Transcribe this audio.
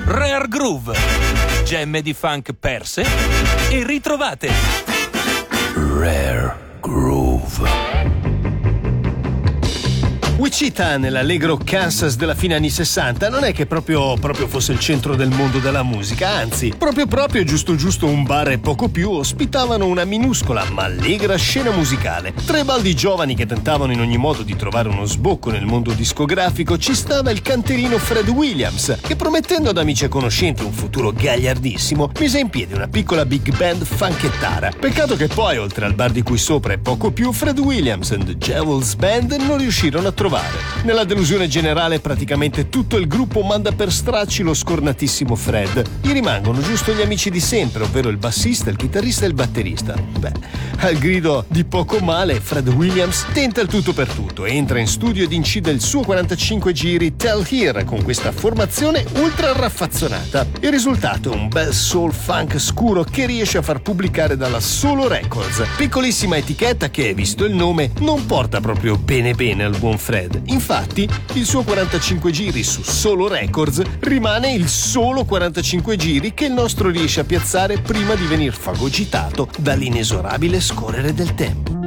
Rare Groove, gemme di funk perse e ritrovate. Rare Groove. Wichita, nell'allegro Kansas della fine anni 60, non è che proprio fosse il centro del mondo della musica, anzi, proprio giusto un bar e poco più ospitavano una minuscola ma allegra scena musicale. Tra i baldi giovani che tentavano in ogni modo di trovare uno sbocco nel mondo discografico ci stava il canterino Fred Williams, che promettendo ad amici e conoscenti un futuro gagliardissimo, mise in piedi una piccola big band funkettara. Peccato che poi, oltre al bar di cui sopra e poco più, Fred Williams and the Jewels Band non riuscirono a trovare. Nella delusione generale praticamente tutto il gruppo manda per stracci lo scornatissimo Fred. Gli rimangono giusto gli amici di sempre, ovvero il bassista, il chitarrista e il batterista. Al grido di poco male, Fred Williams tenta il tutto per tutto, entra in studio ed incide il suo 45 giri Tell Here con questa formazione ultra raffazzonata. Il risultato è un bel soul funk scuro che riesce a far pubblicare dalla Solo Records, piccolissima etichetta che, visto il nome, non porta proprio bene al buon Fred. Infatti, il suo 45 giri su Solo Records rimane il solo 45 giri che il nostro riesce a piazzare prima di venir fagocitato dall'inesorabile scorrere del tempo.